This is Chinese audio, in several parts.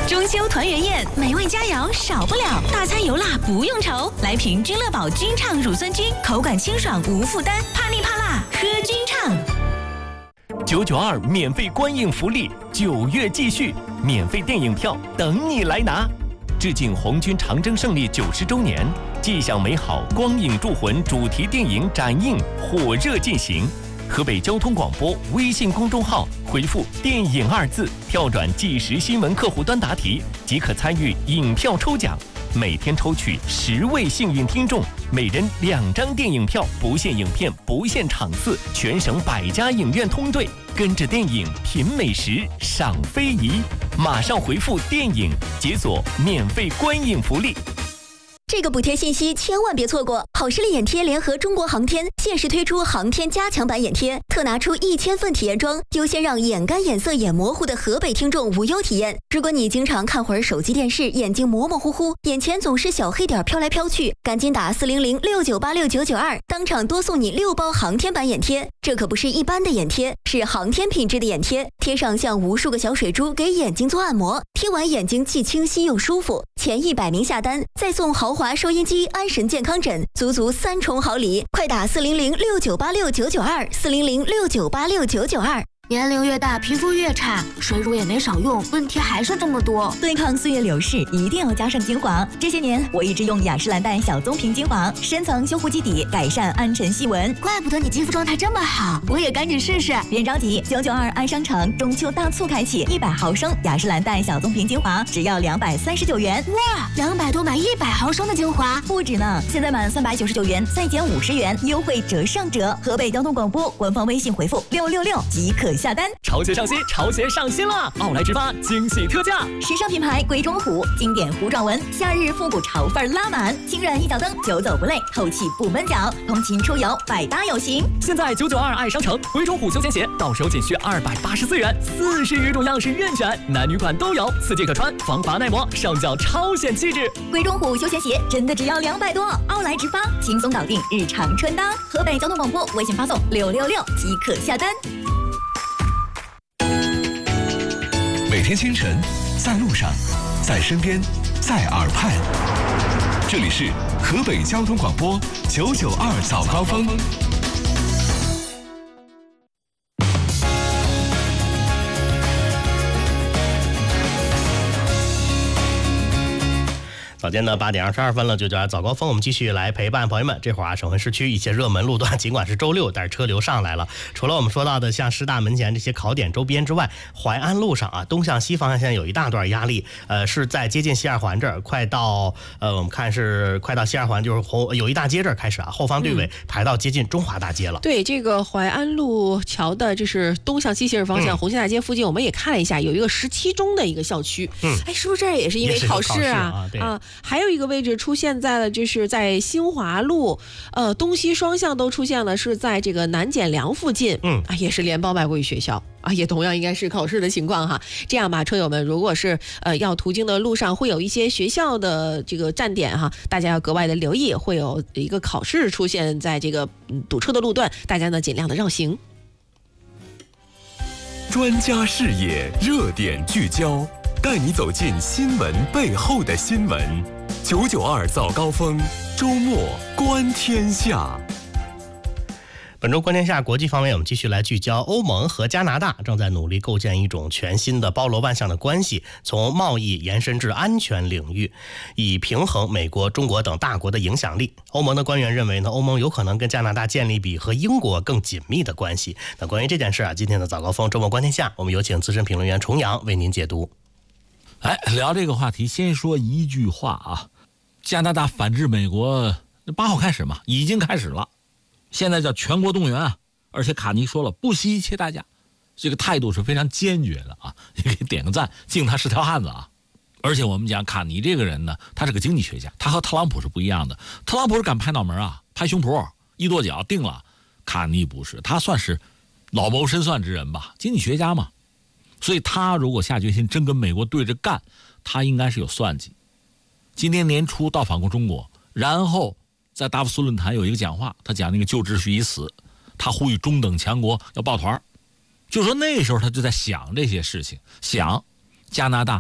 中秋团圆宴，美味佳肴少不了，大餐油辣不用愁。来瓶君乐宝君畅乳酸菌，口感清爽无负担，怕腻怕辣喝君畅。 992免费观影福利，9月继续，免费电影票等你来拿。致敬红军长征胜利90周年，既享美好光影铸魂主题电影展映火热进行。河北交通广播微信公众号回复“电影”2字，跳转即时新闻客户端答题，即可参与影票抽奖。每天抽取10位幸运听众，每人2张电影票，不限影片，不限场次，全省100家影院通兑，跟着电影品美食，赏非遗。马上回复“电影”，解锁免费观影福利。 这个补贴信息千万别错过！好视力眼贴联合中国航天限时推出航天加强版眼贴，特拿出1000份体验装，优先让眼干、眼涩、眼模糊的河北听众无忧体验。如果你经常看会儿手机电视，眼睛模模糊糊，眼前总是小黑点飘来飘去，赶紧打40069869992，当场多送你6包航天版眼贴。这可不是一般的眼贴，是航天品质的眼贴，贴上像无数个小水珠给眼睛做按摩，贴完眼睛既清晰又舒服。前100名下单再送豪华收音机、安神健康枕，足3重好礼！快打400698699240069869992。 年龄越大，皮肤越差，水乳也没少用，问题还是这么多。 对抗岁月流逝，一定要加上精华。这些年，我一直用雅诗兰黛小棕瓶精华，深层修护基底，改善暗沉细纹。 怪不得你肌肤状态这么好，我也赶紧试试。 别着急，992爱商城中秋大促开启，100毫升雅诗兰黛小棕瓶精华只要239元。 哇，200多买100毫升的精华， 不止呢！现在满399元再减50元，优惠折上折。河北交通广播官方微信回复666即可下单。 潮鞋上新，潮鞋上新了！奥莱直发惊喜特价， 时尚品牌鬼冢虎经典糊状纹，夏日复古潮范拉满，轻软一脚蹬，久走不累，透气不闷脚，通勤出游百搭有型。 现在992爱商城鬼冢虎休闲鞋到手仅需284元，40余种样式任选，男女款都有，4季可穿，防滑耐磨，上脚超显气质。 鬼冢虎休闲鞋真的只要200多，奥莱直发轻松搞定日常穿搭。河北交通广播微信发送666即可下单。 每天清晨，在路上，在身边，在耳畔，这里是河北交通广播992早高峰。 早间的8点22分了，992早高峰，我们继续来陪伴朋友们。这会儿啊，省会市区一些热门路段，尽管是周六，但是车流上来了。除了我们说到的像师大门前这些考点周边之外，淮安路上啊，东向西方向现在有一大段压力，是在接近西二环这儿，快到我们看是快到西二环，就是有一大街这儿开始啊，后方队尾排到接近中华大街了。 对，这个淮安路桥的，这是东向西行驶方向，红星大街附近，我们也看了一下，有一个17中的一个校区。哎，是不是这儿也是因为考试啊？还有一个位置出现在了，就是在新华路，东西双向都出现了，是在这个南检梁附近，也是联邦外国语学校啊，也同样应该是考试的情况哈。这样吧，车友们，如果是要途经的路上会有一些学校的这个站点哈，大家要格外的留意，会有一个考试出现在这个堵车的路段，大家呢尽量的绕行。 专家视野，热点聚焦，带你走进新闻背后的新闻。992早高峰，周末观天下。 本周观天下国际方面，我们继续来聚焦欧盟和加拿大正在努力构建一种全新的包罗万象的关系，从贸易延伸至安全领域，以平衡美国、中国等大国的影响力。欧盟的官员认为呢，欧盟有可能跟加拿大建立比和英国更紧密的关系。那关于这件事啊，今天的早高峰周末观天下，我们有请资深评论员重阳为您解读。 聊这个话题，先说一句话啊，加拿大反制美国8号开始嘛，已经开始了，现在叫全国动员啊，而且卡尼说了不惜一切代价，这个态度是非常坚决的啊，也给点个赞，敬他是条汉子啊。而且我们讲卡尼这个人呢，他是个经济学家，他和特朗普是不一样的，特朗普是敢拍脑门啊，拍胸脯一跺脚定了，卡尼不是，他算是老谋深算之人吧，经济学家嘛，所以他如果下决心真跟美国对着干，他应该是有算计。今年年初到访过中国，然后在达沃斯论坛有一个讲话，他讲那个旧秩序已死，他呼吁中等强国要抱团，就说那时候他就在想这些事情，想加拿大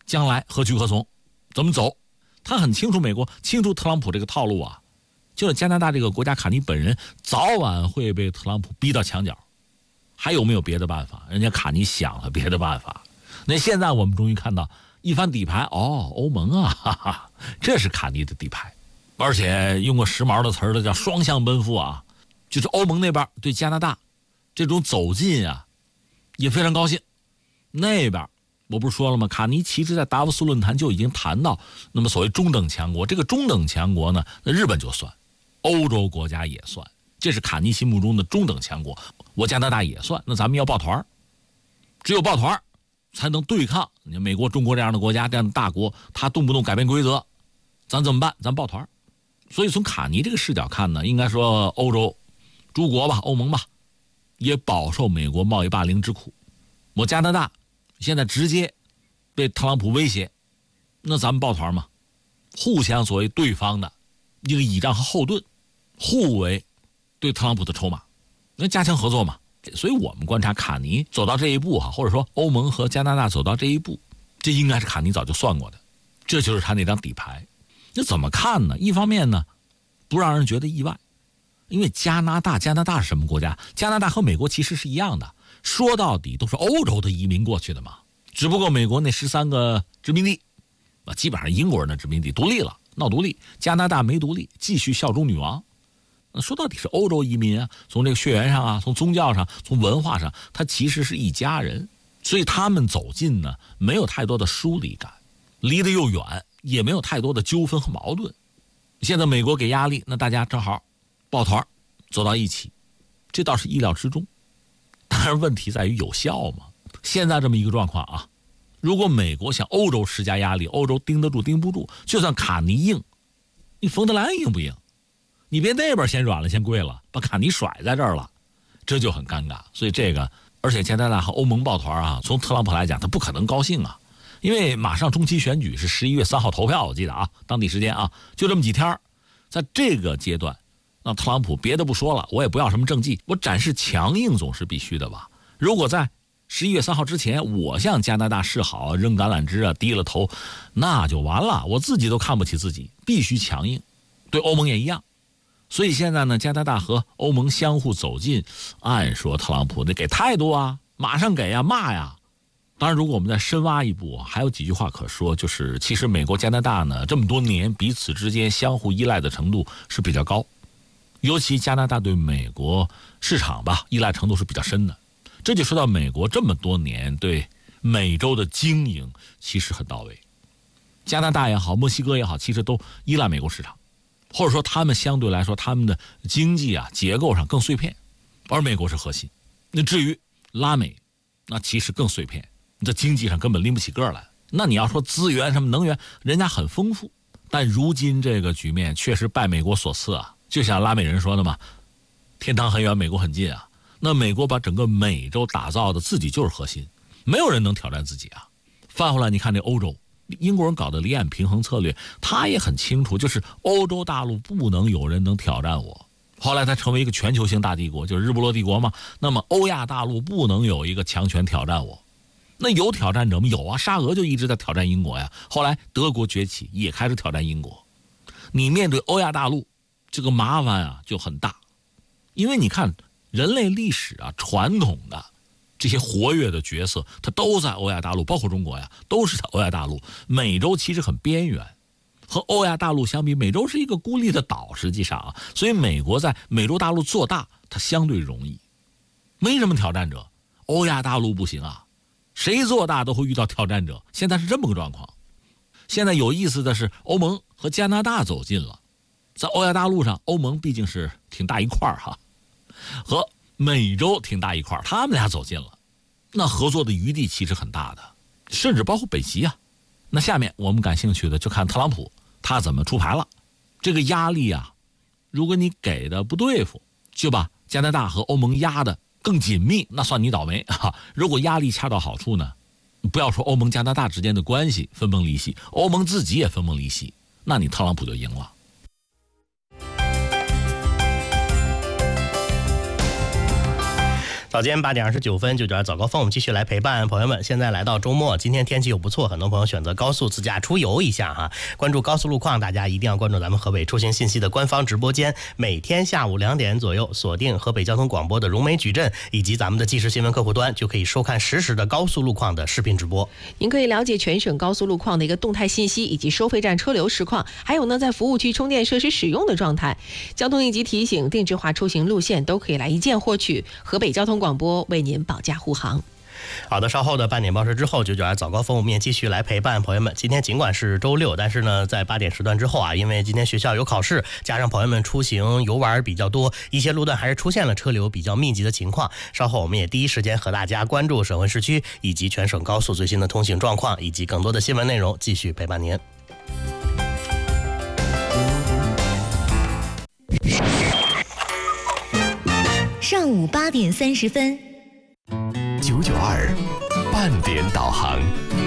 将来何去何从，怎么走。他很清楚美国，清楚特朗普这个套路啊，就是加拿大这个国家卡尼本人早晚会被特朗普逼到墙角。还有没有别的办法？人家卡尼想了别的办法。那现在我们终于看到一番底牌，欧盟啊，哈哈，这是卡尼的底牌。而且用个时髦的词儿的叫双向奔赴啊，就是欧盟那边对加拿大这种走近啊也非常高兴。那边我不是说了吗？卡尼其实在达沃斯论坛就已经谈到，那么所谓中等强国，这个中等强国呢，那日本就算，欧洲国家也算，这是卡尼心目中的中等强国。我加拿大也算，那咱们要抱团，只有抱团才能对抗你美国、中国这样的国家，这样的大国，他动不动改变规则，咱怎么办？咱抱团。所以从卡尼这个视角看呢，应该说欧洲诸国吧，欧盟吧，也饱受美国贸易霸凌之苦。我加拿大现在直接被特朗普威胁，那咱们抱团嘛，互相作为对方的一个倚仗和后盾，互为对特朗普的筹码，那加强合作嘛。所以我们观察卡尼走到这一步或者说欧盟和加拿大走到这一步，这应该是卡尼早就算过的，这就是他那张底牌。那怎么看呢？一方面呢，不让人觉得意外，因为加拿大是什么国家？加拿大和美国其实是一样的，说到底都是欧洲的移民过去的嘛。只不过美国那13个殖民地，基本上英国人的殖民地独立了，闹独立，加拿大没独立，继续效忠女王。说到底是欧洲移民啊，从这个血缘上啊，从宗教上，从文化上，他其实是一家人，所以他们走近呢，没有太多的疏离感，离得又远，也没有太多的纠纷和矛盾。现在美国给压力，那大家正好抱团走到一起，这倒是意料之中。当然问题在于有效吗？现在这么一个状况啊，如果美国向欧洲施加压力，欧洲盯得住盯不住，就算卡尼硬，你冯德莱恩硬不硬？你别那边先软了先跪了，把卡尼甩在这儿了，这就很尴尬。所以这个，而且加拿大和欧盟抱团啊，从特朗普来讲他不可能高兴啊，因为马上中期选举是11月3号投票，我记得啊，当地时间啊，就这么几天。在这个阶段，那特朗普别的不说了，我也不要什么政绩，我展示强硬总是必须的吧。如果在11月3号之前我向加拿大示好，扔橄榄枝啊，低了头，那就完了，我自己都看不起自己，必须强硬。对欧盟也一样。所以现在呢，加拿大和欧盟相互走近，按说特朗普得给态度啊，马上给呀，骂呀。当然如果我们再深挖一步，还有几句话可说，就是其实美国加拿大呢这么多年彼此之间相互依赖的程度是比较高，尤其加拿大对美国市场吧依赖程度是比较深的。这就说到美国这么多年对美洲的经营其实很到位，加拿大也好，墨西哥也好，其实都依赖美国市场，或者说他们相对来说他们的经济啊结构上更碎片，而美国是核心。那至于拉美，那其实更碎片，在经济上根本拎不起个来。那你要说资源什么能源，人家很丰富，但如今这个局面确实拜美国所赐啊。就像拉美人说的嘛，天堂很远，美国很近啊。那美国把整个美洲打造的自己就是核心，没有人能挑战自己啊。翻回来你看这欧洲，英国人搞的离岸平衡策略，他也很清楚，就是欧洲大陆不能有人能挑战我。后来他成为一个全球性大帝国，就是日不落帝国嘛。那么欧亚大陆不能有一个强权挑战我。那有挑战者吗？有啊，沙俄就一直在挑战英国呀。后来德国崛起，也开始挑战英国。你面对欧亚大陆，这个麻烦啊就很大，因为你看人类历史啊，传统的这些活跃的角色，它都在欧亚大陆，包括中国呀，都是在欧亚大陆。美洲其实很边缘，和欧亚大陆相比，美洲是一个孤立的岛，实际上啊，所以美国在美洲大陆做大，它相对容易，没什么挑战者。欧亚大陆不行啊，谁做大都会遇到挑战者。现在是这么个状况。现在有意思的是，欧盟和加拿大走近了，在欧亚大陆上，欧盟毕竟是挺大一块哈，和美洲挺大一块，他们俩走近了，那合作的余地其实很大的，甚至包括北极啊。那下面我们感兴趣的就看特朗普他怎么出牌了。这个压力啊，如果你给的不对付，就把加拿大和欧盟压得更紧密，那算你倒霉啊。如果压力恰到好处呢，不要说欧盟加拿大之间的关系分崩离析，欧盟自己也分崩离析，那你特朗普就赢了。 早间8点29分，9点早高峰，我们继续来陪伴朋友们。现在来到周末，今天天气又不错，很多朋友选择高速自驾出游一下哈。关注高速路况，大家一定要关注咱们河北出行信息的官方直播间，每天下午2点左右锁定河北交通广播的融媒矩阵以及咱们的即时新闻客户端，就可以收看实时的高速路况的视频直播。 您可以了解全省高速路况的一个动态信息，以及收费站车流实况，还有呢在服务区充电设施使用的状态。交通应急提醒、定制化出行路线都可以来一键获取。河北交通广播为您保驾护航。 好的，稍后的8点报时之后，9点早高峰，我们也继续来陪伴朋友们。今天尽管是周六，但是呢，在8点时段之后啊，因为今天学校有考试，加上朋友们出行游玩比较多，一些路段还是出现了车流比较密集的情况。稍后我们也第一时间和大家关注省会市区以及全省高速最新的通行状况，以及更多的新闻内容，继续陪伴您。 上午8点30分 992半点导航。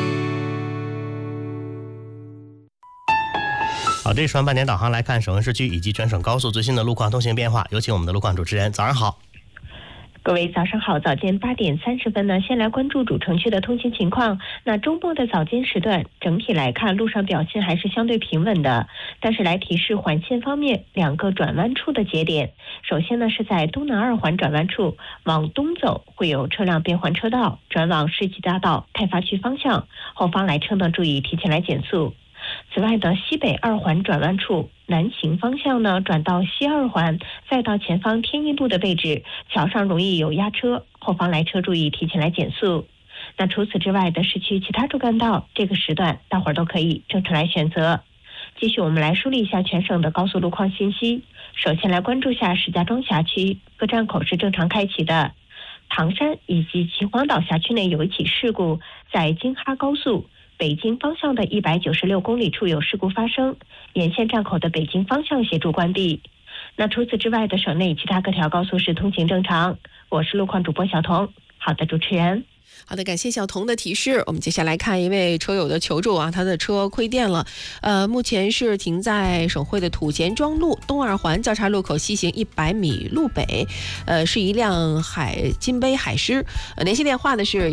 好，这一段半点导航来看省会市区以及全省高速最新的路况通行变化，有请我们的路况主持人，早上好。 各位早上好，早间8点30分呢，先来关注主城区的通行情况。那周末的早间时段，整体来看路上表现还是相对平稳的，但是来提示环线方面2个转弯处的节点。首先呢是在东南2环转弯处，往东走会有车辆变换车道，转往世纪大道开发区方向，后方来车呢注意提前来减速。此外的西北2环转弯处，南行方向呢转到西2环，再到前方天一路的位置，桥上容易有压车，后方来车注意提前来减速。那除此之外的市区其他主干道，这个时段大伙儿都可以正常来选择。继续我们来梳理一下全省的高速路况信息。首先来关注下石家庄辖区，各站口是正常开启的。唐山以及秦皇岛辖区内有一起事故，在京哈高速北京方向的196公里处有事故发生，沿线站口的北京方向协助关闭。那除此之外的省内其他各条高速是通行正常。我是路况主播小彤。好的，主持人。 好的，感谢小彤的提示。我们接下来看一位车友的求助啊，他的车亏电了，目前是停在省会的土贤庄路东2环交叉路口西行100米路北，是一辆金杯海狮。联系电话的是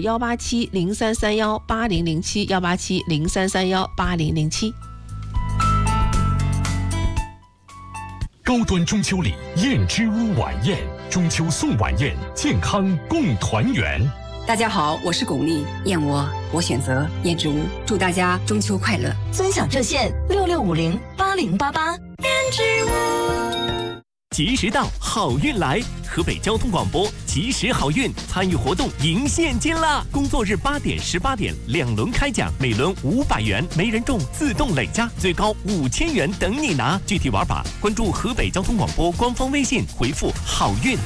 18703318007，18703318007。 高端中秋礼燕之屋晚宴，中秋送晚宴，健康共团圆。 大家好，我是巩俐，燕窝我选择燕之屋，祝大家中秋快乐。 尊享热线66508088。燕之屋。 吉时到，好运来！河北交通广播吉时好运参与活动赢现金啦！工作日8点、18点2轮开奖，每轮500元，没人中自动累加，最高5000元等你拿。具体玩法关注河北交通广播官方微信，回复好运。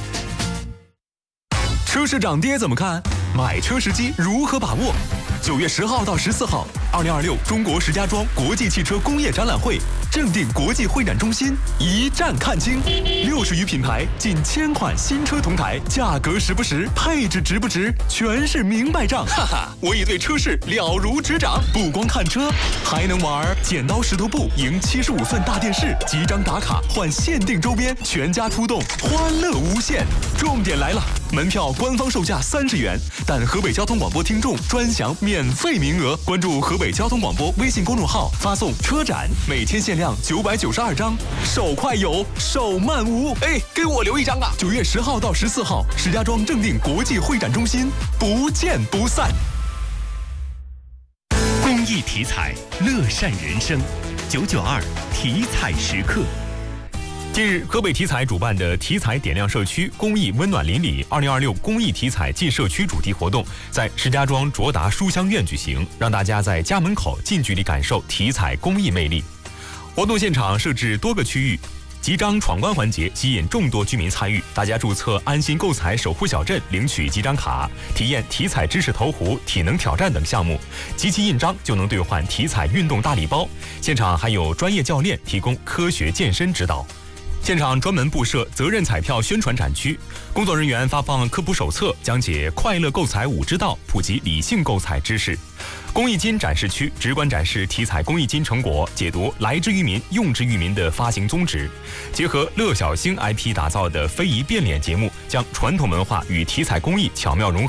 车市涨跌怎么看？买车时机如何把握？9月10号到14号，2026中国石家庄国际汽车工业展览会正定国际会展中心一站看清，60余品牌，近1000款新车同台，价格实不实，配置值不值，全是明白账。哈哈，我已对车市了如指掌，不光看车，还能玩剪刀石头布，赢75份大电视，几张打卡换限定周边，全家出动，欢乐无限。重点来了，门票官方售价30元，但河北交通广播听众专享免费名额。关注河北交通广播微信公众号，发送车展，每天限量992张，手快有，手慢无。哎，给我留一张啊！9月10号到14号，石家庄正定国际会展中心，不见不散。 公益体彩，乐善人生。992体彩时刻。 近日，河北体彩主办的体彩点亮社区公益温暖邻里2026公益体彩进社区主题活动在石家庄卓达书香苑举行，让大家在家门口近距离感受体彩公益魅力。活动现场设置多个区域，集章闯关环节吸引众多居民参与，大家注册安心购彩守护小镇，领取集章卡，体验体彩知识投壶、体能挑战等项目，集齐印章就能兑换体彩运动大礼包。现场还有专业教练提供科学健身指导。现场专门布设责任彩票宣传展区，工作人员发放科普手册，讲解快乐购彩5之道，普及理性购彩知识。公益金展示区直观展示体彩公益金成果，解读来之于民、用之于民的发行宗旨，结合乐小星 IP 打造的非遗变脸节目， 将传统文化与体彩工艺巧妙融合。